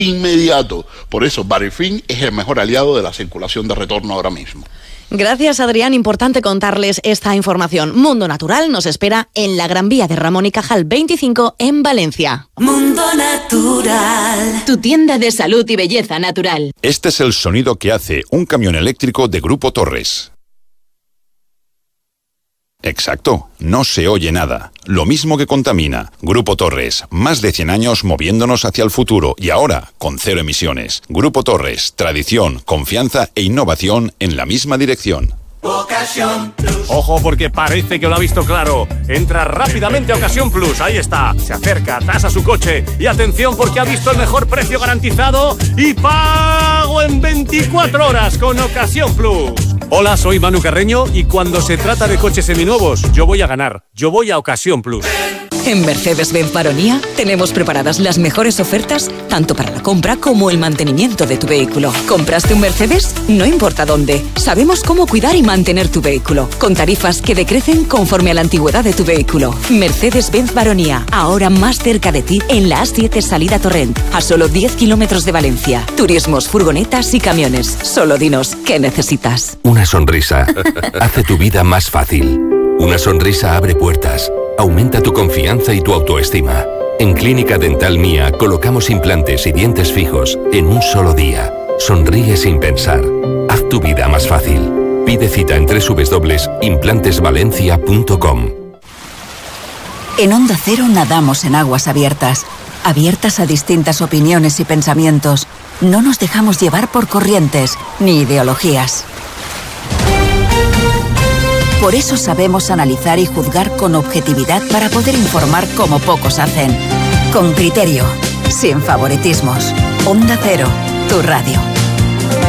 inmediato. Por eso Barifin es el mejor aliado de la circulación de retorno ahora mismo. Gracias, Adrián. Importante contarles esta información. Mundo Natural nos espera en la Gran Vía de Ramón y Cajal 25 en Valencia. Mundo Natural, tu tienda de salud y belleza natural. Este es el sonido que hace un camión eléctrico de Grupo Torres. Exacto, no se oye nada. Lo mismo que contamina. Grupo Torres, más de 100 años moviéndonos hacia el futuro y ahora con 0 emisiones. Grupo Torres, tradición, confianza e innovación en la misma dirección. Ocasión Plus. Ojo, porque parece que lo ha visto claro. Entra rápidamente a Ocasión Plus, ahí está. Se acerca, tasa su coche y atención porque ha visto el mejor precio garantizado y pago en 24 horas con Ocasión Plus. Hola, soy Manu Carreño y cuando se trata de coches seminuevos, yo voy a ganar. Yo voy a Ocasión Plus. En Mercedes-Benz Baronía tenemos preparadas las mejores ofertas tanto para la compra como el mantenimiento de tu vehículo. ¿Compraste un Mercedes? No importa dónde. Sabemos cómo cuidar y mantener tu vehículo, con tarifas que decrecen conforme a la antigüedad de tu vehículo. Mercedes-Benz Baronía, ahora más cerca de ti en la A7 salida Torrent, a solo 10 kilómetros de Valencia. Turismos, furgonetas y camiones. Solo dinos qué necesitas. Una sonrisa hace tu vida más fácil. Una sonrisa abre puertas, aumenta tu confianza y tu autoestima. En Clínica Dental Mía colocamos implantes y dientes fijos en un solo día. Sonríe sin pensar. Haz tu vida más fácil. Pide cita en www.implantesvalencia.com. En Onda Cero nadamos en aguas abiertas, abiertas a distintas opiniones y pensamientos. No nos dejamos llevar por corrientes ni ideologías. Por eso sabemos analizar y juzgar con objetividad para poder informar como pocos hacen. Con criterio, sin favoritismos. Onda Cero, tu radio.